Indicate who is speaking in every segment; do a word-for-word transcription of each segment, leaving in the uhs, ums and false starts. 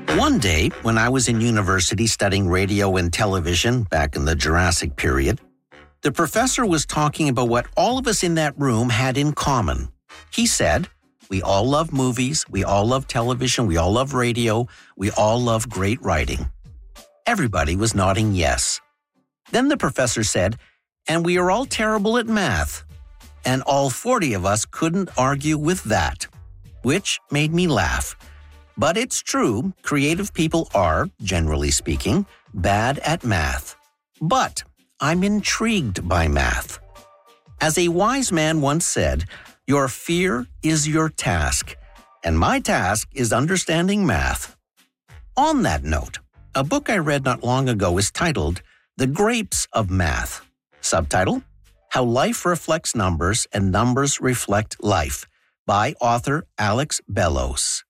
Speaker 1: One day, when I was in university studying radio and television back in the Jurassic period, the professor was talking about what all of us in that room had in common. He said, we all love movies, we all love television, we all love radio, we all love great writing. Everybody was nodding yes. Then the professor said, and we are all terrible at math. And all forty of us couldn't argue with that, which made me laugh. But it's true, creative people are, generally speaking, bad at math. But I'm intrigued by math. As a wise man once said, your fear is your task, and my task is understanding math. On that note, a book I read not long ago is titled The Grapes of Math. Subtitle, How Life Reflects Numbers and Numbers Reflect Life, by author Alex Bellos.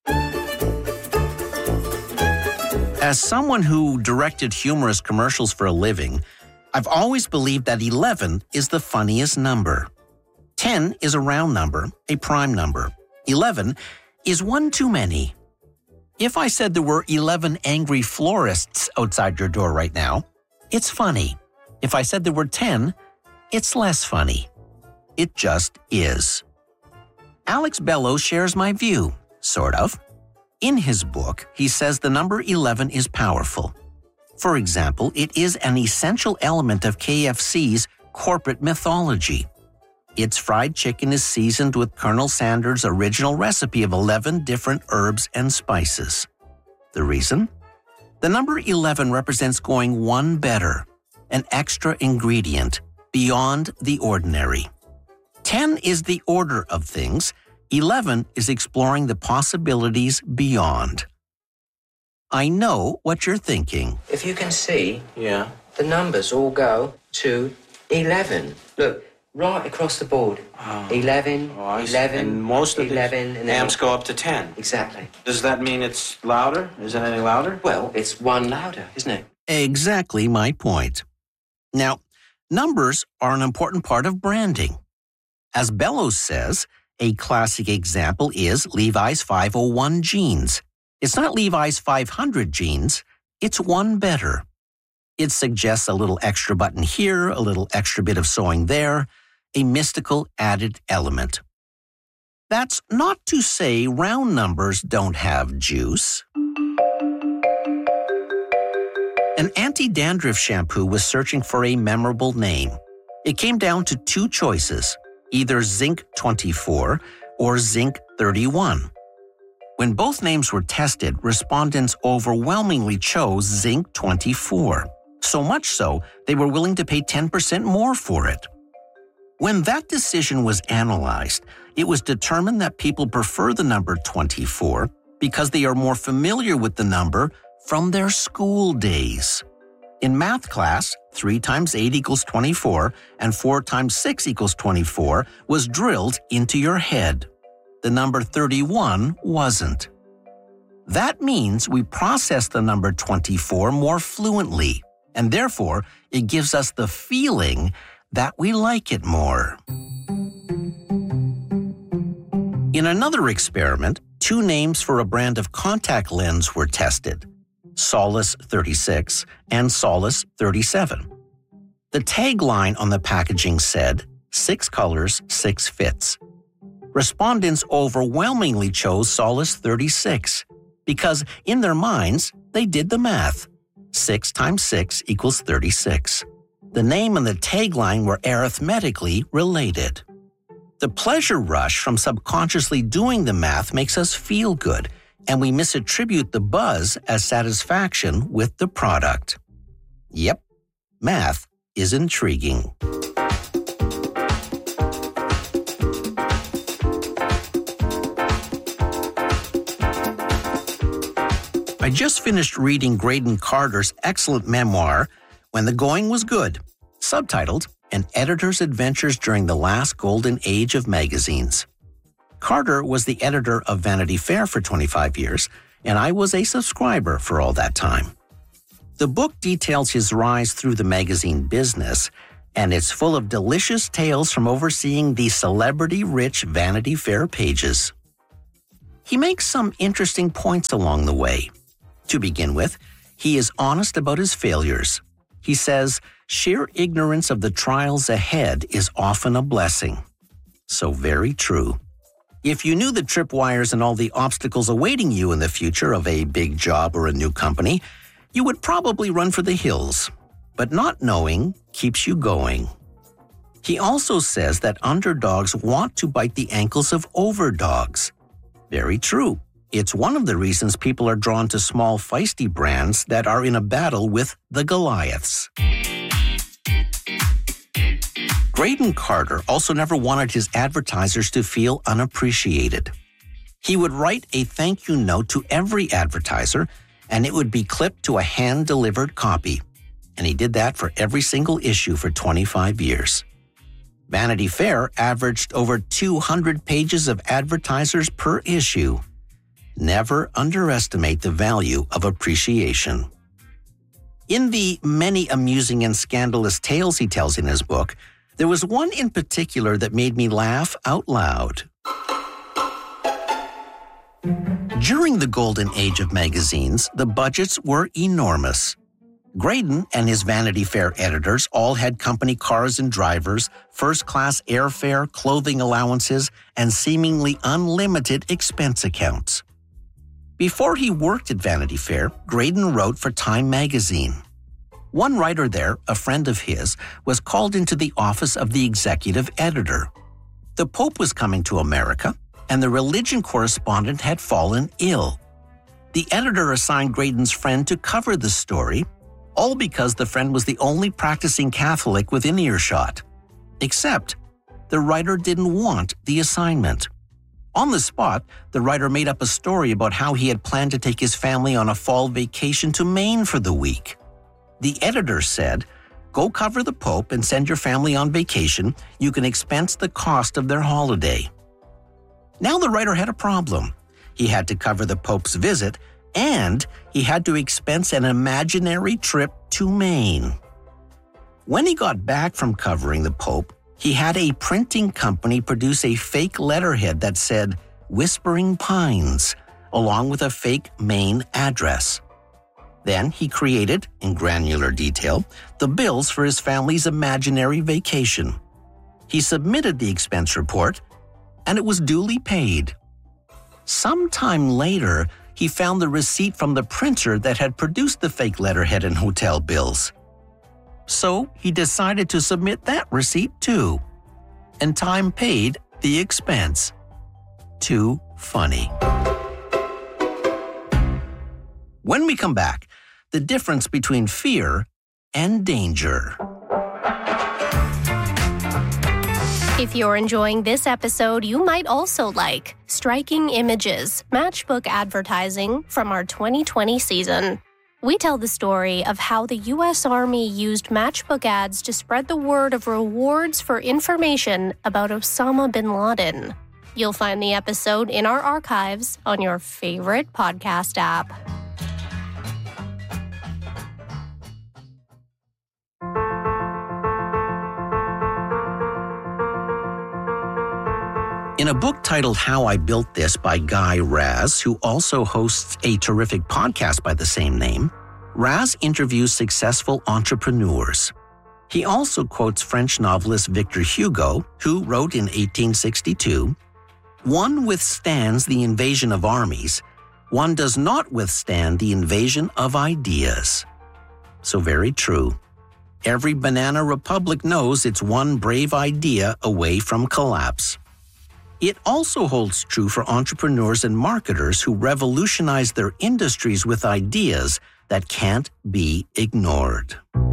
Speaker 1: As someone who directed humorous commercials for a living, I've always believed that eleven is the funniest number. ten is a round number, a prime number. eleven is one too many. If I said there were eleven angry florists outside your door right now, it's funny. If I said there were ten, it's less funny. It just is. Alex Bellos shares my view, sort of. In his book, he says the number eleven is powerful. For example, it is an essential element of K F C's corporate mythology. Its fried chicken is seasoned with Colonel Sanders' original recipe of eleven different herbs and spices. The reason? The number eleven represents going one better, an extra ingredient, beyond the ordinary. ten is the order of things. eleven is exploring the possibilities beyond. I know what you're thinking.
Speaker 2: If you can see,
Speaker 3: Yeah.
Speaker 2: the numbers all go to eleven. Look, right across the board.
Speaker 3: Oh.
Speaker 2: eleven,
Speaker 3: Oh, I see.
Speaker 2: eleven,
Speaker 3: And most of
Speaker 2: eleven,
Speaker 3: the
Speaker 2: and then
Speaker 3: amps go up to ten.
Speaker 2: Exactly.
Speaker 3: Does that mean it's louder? Is it any louder?
Speaker 2: Well, it's one louder, isn't it?
Speaker 1: Exactly my point. Now, numbers are an important part of branding. As Bellos says, a classic example is Levi's five oh one jeans. It's not Levi's five hundred jeans, it's one better. It suggests a little extra button here, a little extra bit of sewing there, a mystical added element. That's not to say round numbers don't have juice. An anti-dandruff shampoo was searching for a memorable name. It came down to two choices, either Zinc twenty-four or Zinc thirty-one. When both names were tested, respondents overwhelmingly chose Zinc twenty-four. So much so, they were willing to pay ten percent more for it. When that decision was analyzed, it was determined that people prefer the number twenty-four because they are more familiar with the number from their school days. In math class, three times eight equals twenty-four and four times six equals twenty-four was drilled into your head. The number thirty-one wasn't. That means we process the number twenty-four more fluently, and therefore it gives us the feeling that we like it more. In another experiment, two names for a brand of contact lens were tested, Solace thirty-six and Solace thirty-seven. The tagline on the packaging said, six colors, six fits. Respondents overwhelmingly chose Solace thirty-six because in their minds, they did the math. six times six equals thirty-six. The name and the tagline were arithmetically related. The pleasure rush from subconsciously doing the math makes us feel good, and we misattribute the buzz as satisfaction with the product. Yep, math is intriguing. I just finished reading Graydon Carter's excellent memoir, When the Going Was Good, subtitled An Editor's Adventures During the Last Golden Age of Magazines. Carter was the editor of Vanity Fair for twenty-five years, and I was a subscriber for all that time. The book details his rise through the magazine business, and it's full of delicious tales from overseeing the celebrity-rich Vanity Fair pages. He makes some interesting points along the way. To begin with, he is honest about his failures. He says, sheer ignorance of the trials ahead is often a blessing. So very true. If you knew the tripwires and all the obstacles awaiting you in the future of a big job or a new company, you would probably run for the hills. But not knowing keeps you going. He also says that underdogs want to bite the ankles of overdogs. Very true. It's one of the reasons people are drawn to small, feisty brands that are in a battle with the Goliaths. Graydon Carter also never wanted his advertisers to feel unappreciated. He would write a thank you note to every advertiser, and it would be clipped to a hand-delivered copy. And he did that for every single issue for twenty-five years. Vanity Fair averaged over two hundred pages of advertisers per issue. Never underestimate the value of appreciation. In the many amusing and scandalous tales he tells in his book, there was one in particular that made me laugh out loud. During the golden age of magazines, the budgets were enormous. Graydon and his Vanity Fair editors all had company cars and drivers, first-class airfare, clothing allowances, and seemingly unlimited expense accounts. Before he worked at Vanity Fair, Graydon wrote for Time magazine. One writer there, a friend of his, was called into the office of the executive editor. The Pope was coming to America, and the religion correspondent had fallen ill. The editor assigned Graydon's friend to cover the story, all because the friend was the only practicing Catholic within earshot. Except, the writer didn't want the assignment. On the spot, the writer made up a story about how he had planned to take his family on a fall vacation to Maine for the week. The editor said, "Go cover the Pope and send your family on vacation. You can expense the cost of their holiday." Now the writer had a problem. He had to cover the Pope's visit, and he had to expense an imaginary trip to Maine. When he got back from covering the Pope, he had a printing company produce a fake letterhead that said Whispering Pines, along with a fake Maine address. Then he created, in granular detail, the bills for his family's imaginary vacation. He submitted the expense report, and it was duly paid. Sometime later, he found the receipt from the printer that had produced the fake letterhead and hotel bills. So he decided to submit that receipt too. And Time paid the expense. Too funny. When we come back, the difference between fear and danger.
Speaker 4: If you're enjoying this episode, you might also like Striking Images, Matchbook Advertising from our twenty twenty season. We tell the story of how the U S Army used matchbook ads to spread the word of rewards for information about Osama bin Laden. You'll find the episode in our archives on your favorite podcast app.
Speaker 1: In a book titled How I Built This by Guy Raz, who also hosts a terrific podcast by the same name, Raz interviews successful entrepreneurs. He also quotes French novelist Victor Hugo, who wrote in eighteen sixty-two, "One withstands the invasion of armies. One does not withstand the invasion of ideas." So very true. Every banana republic knows it's one brave idea away from collapse. It also holds true for entrepreneurs and marketers who revolutionize their industries with ideas that can't be ignored.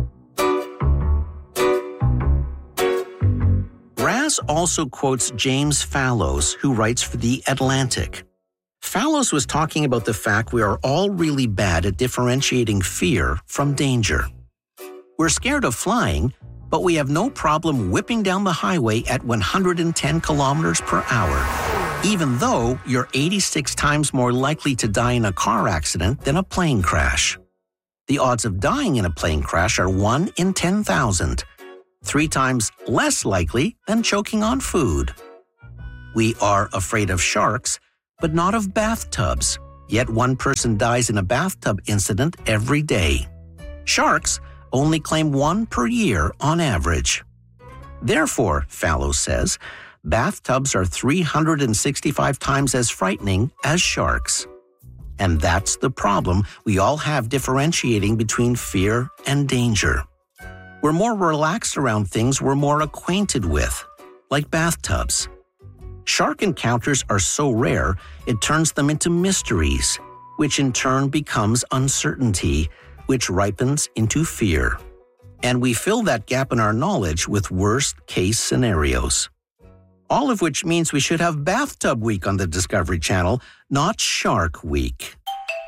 Speaker 1: Raz also quotes James Fallows, who writes for The Atlantic. Fallows was talking about the fact we are all really bad at differentiating fear from danger. We're scared of flying, but we have no problem whipping down the highway at one hundred ten kilometers per hour, even though you're eighty-six times more likely to die in a car accident than a plane crash. The odds of dying in a plane crash are one in ten thousand, three times less likely than choking on food. We are afraid of sharks, but not of bathtubs. Yet one person dies in a bathtub incident every day. Sharks only claim one per year on average. Therefore, Fallows says, bathtubs are three hundred sixty-five times as frightening as sharks. And that's the problem we all have differentiating between fear and danger. We're more relaxed around things we're more acquainted with, like bathtubs. Shark encounters are so rare, it turns them into mysteries, which in turn becomes uncertainty, which ripens into fear. And we fill that gap in our knowledge with worst-case scenarios. All of which means we should have Bathtub Week on the Discovery Channel, not Shark Week.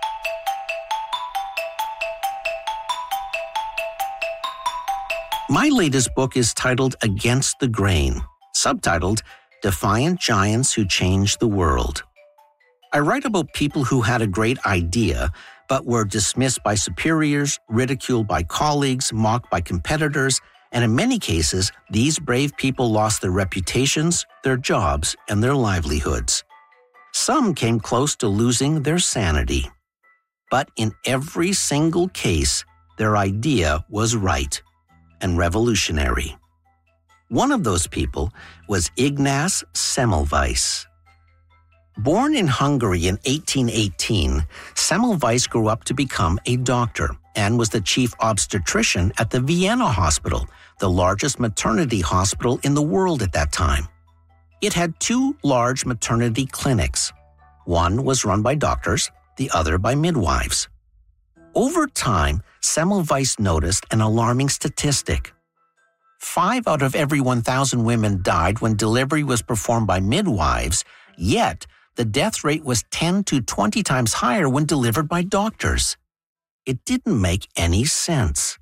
Speaker 1: My latest book is titled Against the Grain, subtitled Defiant Giants Who Changed the World. I write about people who had a great idea, but were dismissed by superiors, ridiculed by colleagues, mocked by competitors, and in many cases, these brave people lost their reputations, their jobs, and their livelihoods. Some came close to losing their sanity. But in every single case, their idea was right and revolutionary. One of those people was Ignaz Semmelweis. Born in Hungary in eighteen eighteen, Semmelweis grew up to become a doctor and was the chief obstetrician at the Vienna Hospital, the largest maternity hospital in the world at that time. It had two large maternity clinics. One was run by doctors, the other by midwives. Over time, Semmelweis noticed an alarming statistic. Five out of every one thousand women died when delivery was performed by midwives, yet the death rate was ten to twenty times higher when delivered by doctors. It didn't make any sense.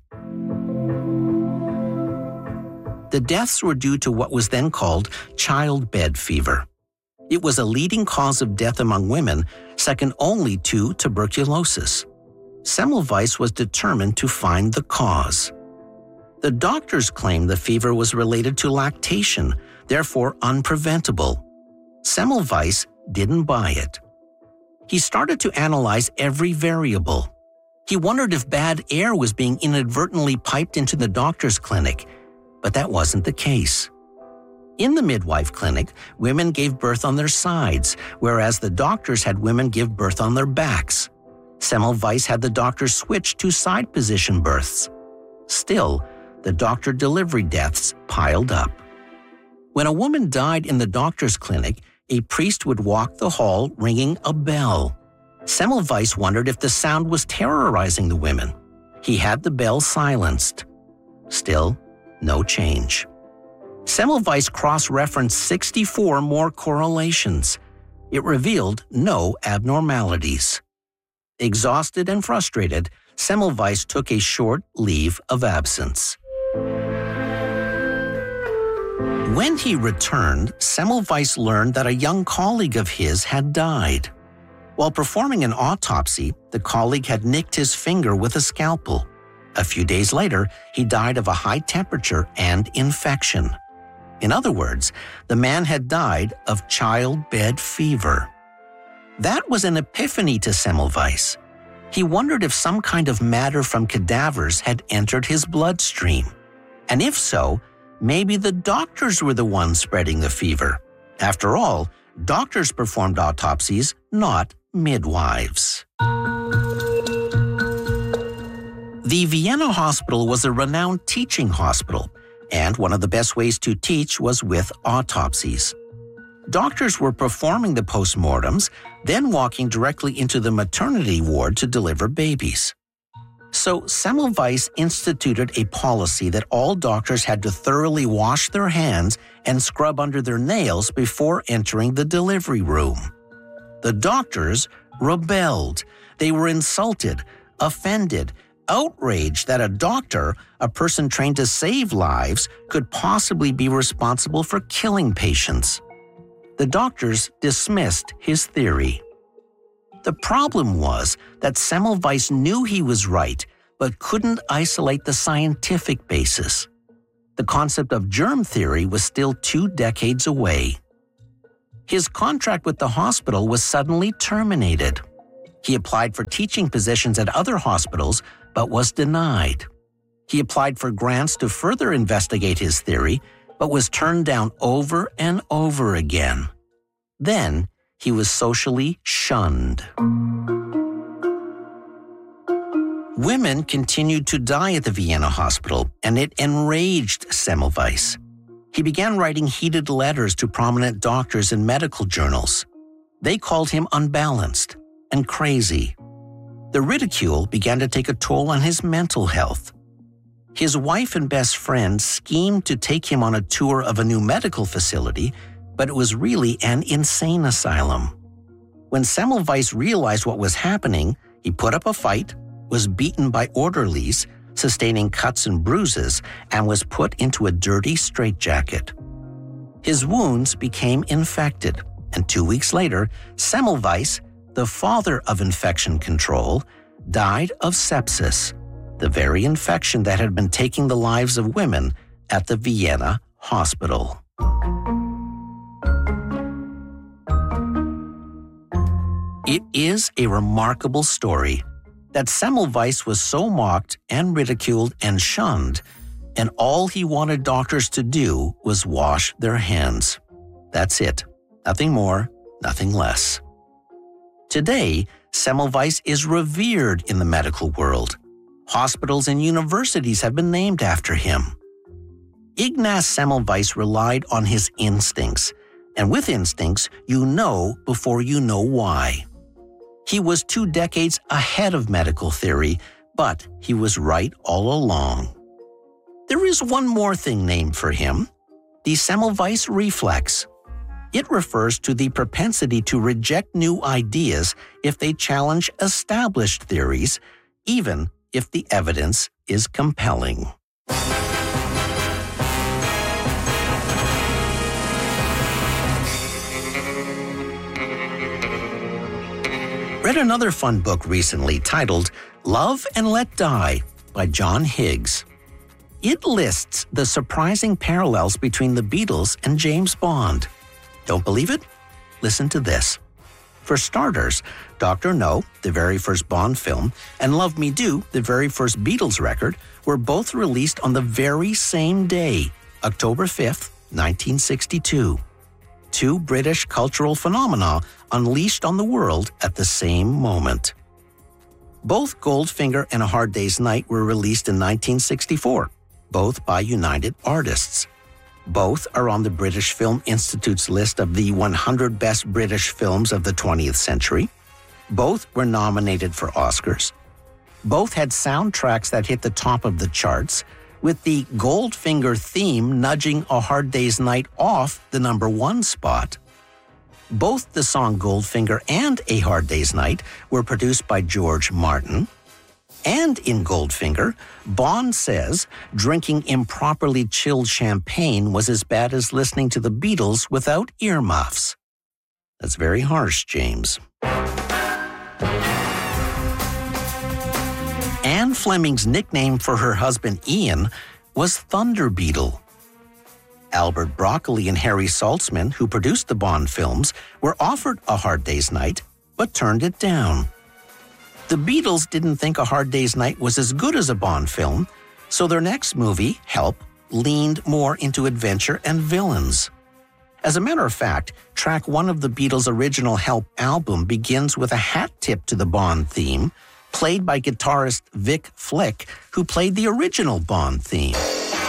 Speaker 1: The deaths were due to what was then called childbed fever. It was a leading cause of death among women, second only to tuberculosis. Semmelweis was determined to find the cause. The doctors claimed the fever was related to lactation, therefore unpreventable. Semmelweis didn't buy it. He started to analyze every variable. He wondered if bad air was being inadvertently piped into the doctor's clinic, but that wasn't the case. In the midwife clinic, women gave birth on their sides, whereas the doctors had women give birth on their backs. Semmelweis had the doctors switch to side position births. Still, the doctor delivery deaths piled up. When a woman died in the doctor's clinic, a priest would walk the hall ringing a bell. Semmelweis wondered if the sound was terrorizing the women. He had the bell silenced. Still, no change. Semmelweis cross-referenced sixty-four more correlations. It revealed no abnormalities. Exhausted and frustrated, Semmelweis took a short leave of absence. When he returned, Semmelweis learned that a young colleague of his had died. While performing an autopsy, the colleague had nicked his finger with a scalpel. A few days later, he died of a high temperature and infection. In other words, the man had died of childbed fever. That was an epiphany to Semmelweis. He wondered if some kind of matter from cadavers had entered his bloodstream. And if so, maybe the doctors were the ones spreading the fever. After all, doctors performed autopsies, not midwives. The Vienna Hospital was a renowned teaching hospital, and one of the best ways to teach was with autopsies. Doctors were performing the postmortems, then walking directly into the maternity ward to deliver babies. So Semmelweis instituted a policy that all doctors had to thoroughly wash their hands and scrub under their nails before entering the delivery room. The doctors rebelled. They were insulted, offended, outraged that a doctor, a person trained to save lives, could possibly be responsible for killing patients. The doctors dismissed his theory. The problem was that Semmelweis knew he was right, but couldn't isolate the scientific basis. The concept of germ theory was still two decades away. His contract with the hospital was suddenly terminated. He applied for teaching positions at other hospitals, but was denied. He applied for grants to further investigate his theory, but was turned down over and over again. Then, he was socially shunned. Women continued to die at the Vienna hospital, and it enraged Semmelweis. He began writing heated letters to prominent doctors in medical journals. They called him unbalanced and crazy. The ridicule began to take a toll on his mental health. His wife and best friend schemed to take him on a tour of a new medical facility, but it was really an insane asylum. When Semmelweis realized what was happening, he put up a fight, was beaten by orderlies, sustaining cuts and bruises, and was put into a dirty straitjacket. His wounds became infected, and two weeks later, Semmelweis, the father of infection control, died of sepsis, the very infection that had been taking the lives of women at the Vienna hospital. It is a remarkable story that Semmelweis was so mocked and ridiculed and shunned, and all he wanted doctors to do was wash their hands. That's it. Nothing more, nothing less. Today, Semmelweis is revered in the medical world. Hospitals and universities have been named after him. Ignaz Semmelweis relied on his instincts, and with instincts, you know before you know why. He was two decades ahead of medical theory, but he was right all along. There is one more thing named for him, the Semmelweis reflex. It refers to the propensity to reject new ideas if they challenge established theories, even if the evidence is compelling. Read another fun book recently titled Love and Let Die by John Higgs. It lists the surprising parallels between the Beatles and James Bond. Don't believe it? Listen to this. For starters, Doctor No, the very first Bond film, and Love Me Do, the very first Beatles record, were both released on the very same day, October fifth, nineteen sixty-two. Two British cultural phenomena unleashed on the world at the same moment. Both Goldfinger and A Hard Day's Night were released in nineteen sixty-four, both by United Artists. Both are on the British Film Institute's list of the one hundred best British films of the twentieth century. Both were nominated for Oscars. Both had soundtracks that hit the top of the charts, with the Goldfinger theme nudging A Hard Day's Night off the number one spot. Both the song Goldfinger and A Hard Day's Night were produced by George Martin. And in Goldfinger, Bond says drinking improperly chilled champagne was as bad as listening to the Beatles without earmuffs. That's very harsh, James. Anne Fleming's nickname for her husband Ian was Thunder Beetle. Albert Broccoli and Harry Saltzman, who produced the Bond films, were offered A Hard Day's Night, but turned it down. The Beatles didn't think A Hard Day's Night was as good as a Bond film, so their next movie, Help, leaned more into adventure and villains. As a matter of fact, track one of the Beatles' original Help album begins with a hat tip to the Bond theme, played by guitarist Vic Flick, who played the original Bond theme.